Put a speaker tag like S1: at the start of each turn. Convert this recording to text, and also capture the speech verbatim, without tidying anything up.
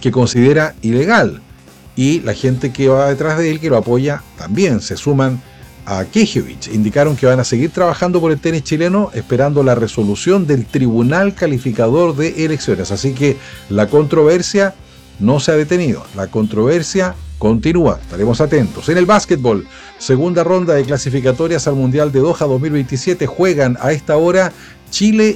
S1: que considera ilegal. Y la gente que va detrás de él, que lo apoya, también se suman a Knežević. Indicaron que van a seguir trabajando por el tenis chileno, esperando la resolución del Tribunal Calificador de Elecciones. Así que la controversia no se ha detenido, la controversia continúa, estaremos atentos. En el básquetbol, segunda ronda de clasificatorias al Mundial de Doha dos mil veintisiete, juegan a esta hora Chile